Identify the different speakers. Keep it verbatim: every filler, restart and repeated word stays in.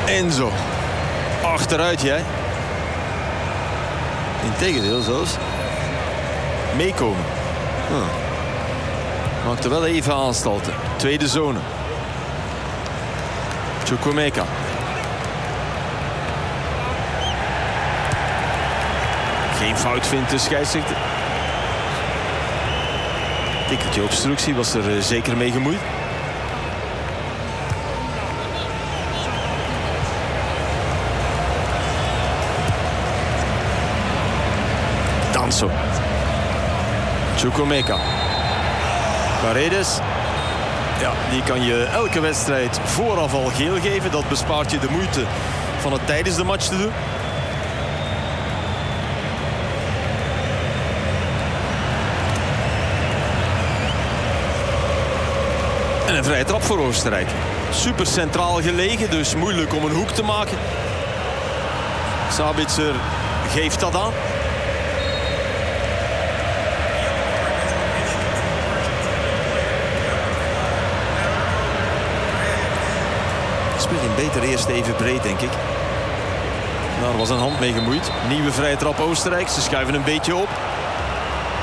Speaker 1: Enzo. Achteruit jij. Integendeel zelfs. Meekomen. Huh. Maakte wel even aanstalten. Tweede zone. Chukwuemeka. Geen fout vindt de scheidsrechter. Tikkeltje obstructie, was er zeker mee gemoeid. Danso. Chukwuemeka. Paredes. Ja, die kan je elke wedstrijd vooraf al geel geven. Dat bespaart je de moeite van het tijdens de match te doen. En een vrije trap voor Oostenrijk. Super centraal gelegen, dus moeilijk om een hoek te maken. Sabitzer geeft dat aan. Speelt hem beter eerst even breed, denk ik. Daar was een hand mee gemoeid. Nieuwe vrije trap Oostenrijk. Ze schuiven een beetje op.